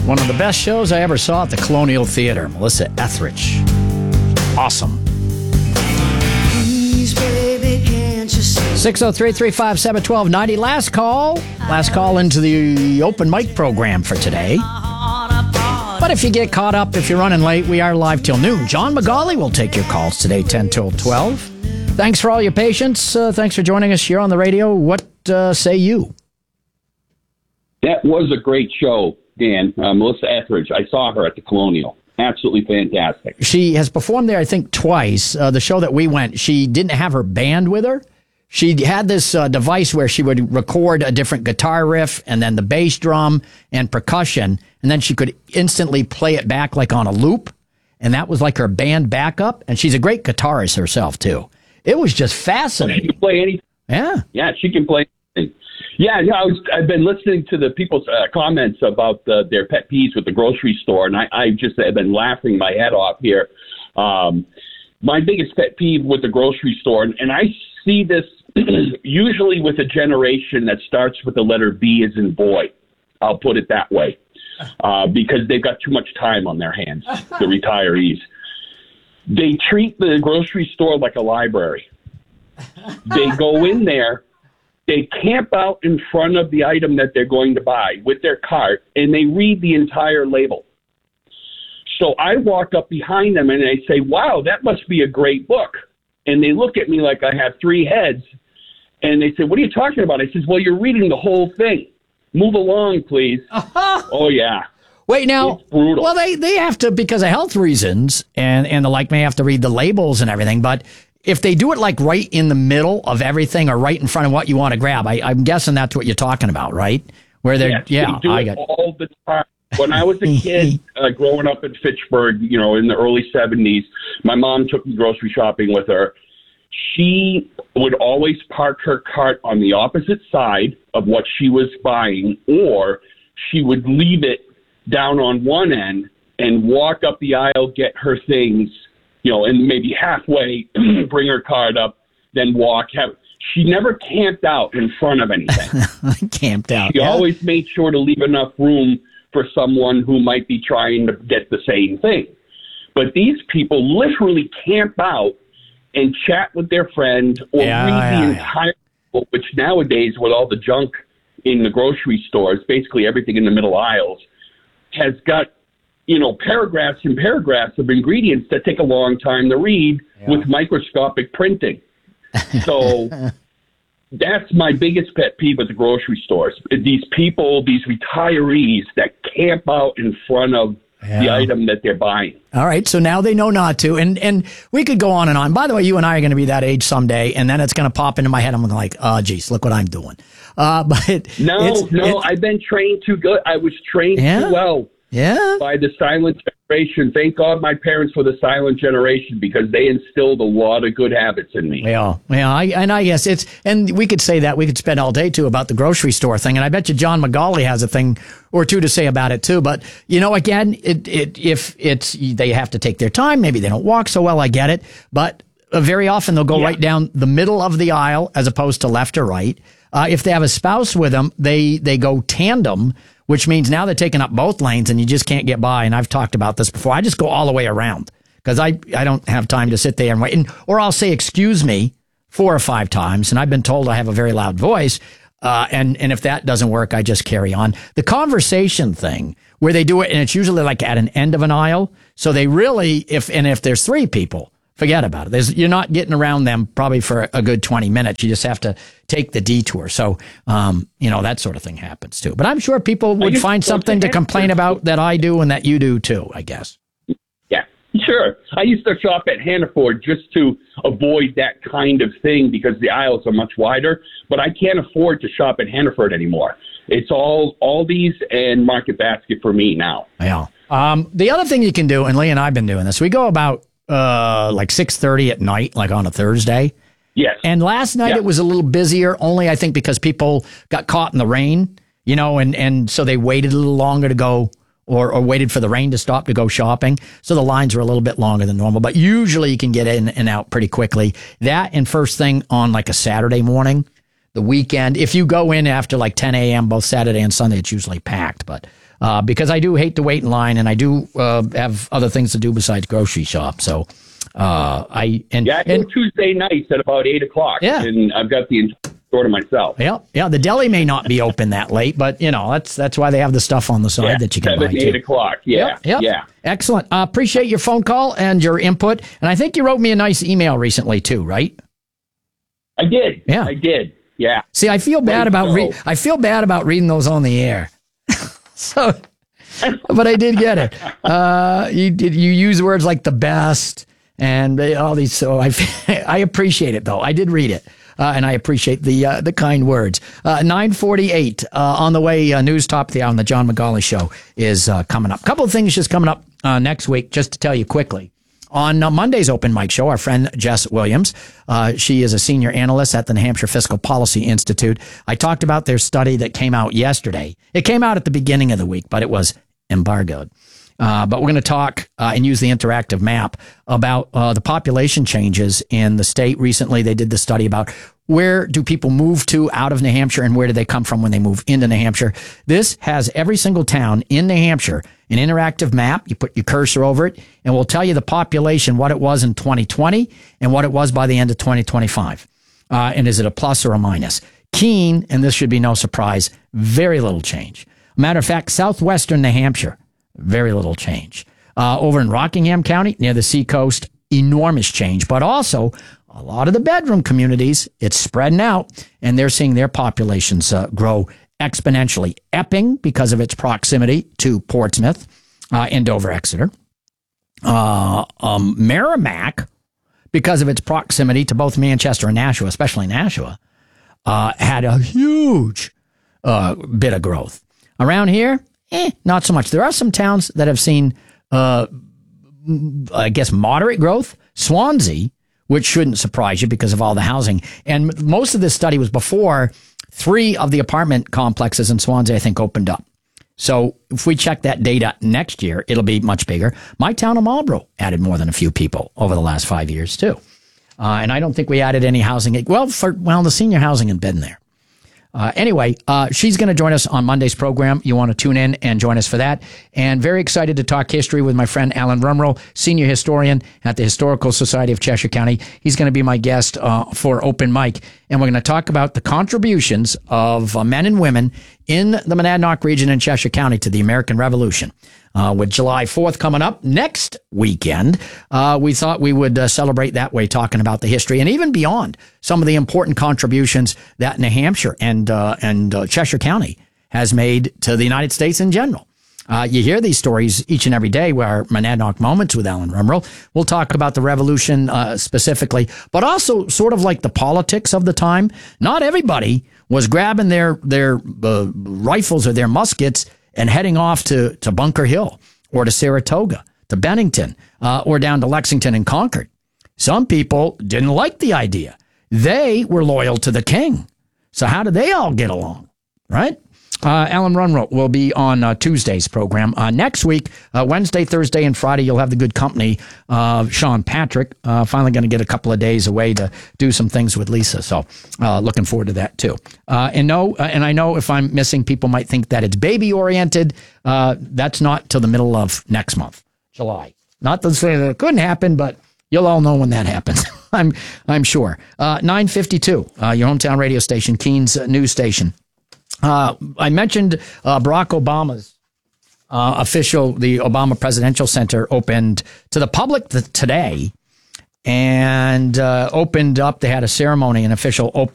One of the best shows I ever saw at the Colonial Theater. Melissa Etheridge. Awesome. 603-357-1290. Last call into the open mic program for today. But if you get caught up, if you're running late, we are live till noon. John McGauley will take your calls today, 10 till 12. Thanks for all your patience. Thanks for joining us here on the radio. What say you? That was a great show, Dan. Melissa Etheridge. I saw her at the Colonial. Absolutely fantastic. She has performed there, I think, twice. The show that we went, she didn't have her band with her. She had this device where she would record a different guitar riff and then the bass drum and percussion, and then she could instantly play it back like on a loop, and that was like her band backup, and she's a great guitarist herself, too. It was just fascinating. She can play anything. Yeah. Yeah, she can play anything. Yeah, I've been listening to the people's comments about their pet peeves with the grocery store, and I just have been laughing my head off here. My biggest pet peeve with the grocery store, and I see this usually with a generation that starts with the letter B as in boy. I'll put it that way, because they've got too much time on their hands, the retirees. They treat the grocery store like a library. They go in there, they camp out in front of the item that they're going to buy with their cart, and they read the entire label. So I walk up behind them and I say, wow, that must be a great book. And they look at me like I have three heads. And they say, what are you talking about? I says, well, you're reading the whole thing. Move along, please. Oh, yeah. Wait, now, it's brutal. Well, they have to, because of health reasons, and the like may have to read the labels and everything, but if they do it like right in the middle of everything or right in front of what you want to grab, I'm guessing that's what you're talking about, right? Where they're, they do it all the time. When I was a kid growing up in Fitchburg, in the early 70s, my mom took me grocery shopping with her. She would always park her cart on the opposite side of what she was buying, or she would leave it down on one end and walk up the aisle, get her things, and maybe halfway bring her cart up, then walk. She never camped out in front of anything. Camped out. She always made sure to leave enough room for someone who might be trying to get the same thing. But these people literally camp out and chat with their friend or read the entire book, which nowadays, with all the junk in the grocery stores, basically everything in the middle aisles, has got, paragraphs and paragraphs of ingredients that take a long time to read with microscopic printing. So that's my biggest pet peeve at the grocery stores. These people, these retirees that camp out in front of the item that they're buying. All right, so now they know not to, and we could go on and on. By the way, you and I are going to be that age someday, and then it's going to pop into my head. I'm like, oh, geez, look what I'm doing. But no, I've been trained too good. I was trained too well. Yeah. By the silent generation. Thank God my parents were the silent generation, because they instilled a lot of good habits in me. Yeah. I guess and we could say that. We could spend all day, too, about the grocery store thing. And I bet you John McGauley has a thing or two to say about it, too. But, again, if they have to take their time, maybe they don't walk so well, I get it. But very often they'll go right down the middle of the aisle as opposed to left or right. If they have a spouse with them, they go tandem, which means now they're taking up both lanes and you just can't get by. And I've talked about this before. I just go all the way around because I don't have time to sit there and wait. Or I'll say, excuse me, 4 or 5 times. And I've been told I have a very loud voice. And if that doesn't work, I just carry on. The conversation thing where they do it, and it's usually like at an end of an aisle. So they really, if there's 3 people, forget about it. You're not getting around them probably for a good 20 minutes. You just have to take the detour. So, that sort of thing happens too. But I'm sure people would find something to complain about that I do and that you do too, I guess. Yeah, sure. I used to shop at Hannaford just to avoid that kind of thing because the aisles are much wider. But I can't afford to shop at Hannaford anymore. It's all Aldi's and Market Basket for me now. Yeah. The other thing you can do, and Lee and I have been doing this, we go about like 6:30 at night, like on a Thursday. Yes. And last night it was a little busier, only I think because people got caught in the rain, and so they waited a little longer to go or waited for the rain to stop to go shopping. So the lines were a little bit longer than normal, but usually you can get in and out pretty quickly. That and first thing on like a Saturday morning, the weekend. If you go in after like 10 a.m. both Saturday and Sunday, it's usually packed. But because I do hate to wait in line, and I do have other things to do besides grocery shop. So I go Tuesday nights at about 8:00. Yeah. And I've got the entire store to myself. Yeah. The deli may not be open that late, but that's why they have the stuff on the side that you can 7, buy 8 too. o'clock. Yeah. Yeah. Excellent. Appreciate your phone call and your input. And I think you wrote me a nice email recently too, right? I did. Yeah. I did. Yeah. See, I feel bad about reading those on the air. So, but I did get it. You use words like the best and all these. So I appreciate it though. I did read it. And I appreciate the kind words. 9:48 on the way. News top of the hour on the John McGauley Show is coming up. A couple of things just coming up next week, just to tell you quickly. On Monday's open mic show, our friend Jess Williams, she is a senior analyst at the New Hampshire Fiscal Policy Institute. I talked about their study that came out yesterday. It came out at the beginning of the week, but it was embargoed. But we're going to talk and use the interactive map about the population changes in the state. Recently, they did the study about where do people move to out of New Hampshire and where do they come from when they move into New Hampshire. This has every single town in New Hampshire, an interactive map. You put your cursor over it and we'll tell you the population, what it was in 2020 and what it was by the end of 2025. And is it a plus or a minus? Keene, and this should be no surprise, very little change. Matter of fact, southwestern New Hampshire, very little change. Over in Rockingham County, near the seacoast, enormous change. But also, a lot of the bedroom communities, it's spreading out, and they're seeing their populations grow exponentially. Epping, because of its proximity to Portsmouth and Dover-Exeter. Merrimack, because of its proximity to both Manchester and Nashua, especially Nashua, had a huge bit of growth. Around here, not so much. There are some towns that have seen, I guess, moderate growth. Swansea, which shouldn't surprise you because of all the housing. And most of this study was before 3 of the apartment complexes in Swansea, I think, opened up. So if we check that data next year, it'll be much bigger. My town of Marlborough added more than a few people over the last 5 years, too. And I don't think we added any housing. Well, the senior housing had been there. Anyway, she's going to join us on Monday's program. You want to tune in and join us for that. And very excited to talk history with my friend Alan Rumrell, senior historian at the Historical Society of Cheshire County. He's going to be my guest for open mic. And we're going to talk about the contributions of men and women in the Monadnock region in Cheshire County to the American Revolution. With July 4th coming up next weekend, we thought we would celebrate that way, talking about the history and even beyond some of the important contributions that New Hampshire and Cheshire County has made to the United States in general. You hear these stories each and every day, where Monadnock Moments with Alan Rumrell. We'll talk about the revolution specifically, but also sort of like the politics of the time. Not everybody was grabbing their rifles or their muskets and heading off to Bunker Hill or to Saratoga, to Bennington, or down to Lexington and Concord. Some people didn't like the idea. They were loyal to the king. So how do they all get along, right? Alan Rumrell will be on Tuesday's program. Next week, Wednesday, Thursday, and Friday, you'll have the good company of Sean Patrick. Finally going to get a couple of days away to do some things with Lisa. So looking forward to that, too. And I know if I'm missing, people might think that it's baby-oriented. That's not till the middle of next month, July. Not to say that it couldn't happen, but you'll all know when that happens. I'm sure. 952, your hometown radio station, Keene's news station. I mentioned Barack Obama's the Obama Presidential Center opened to the public today and opened up. They had a ceremony, an official opening.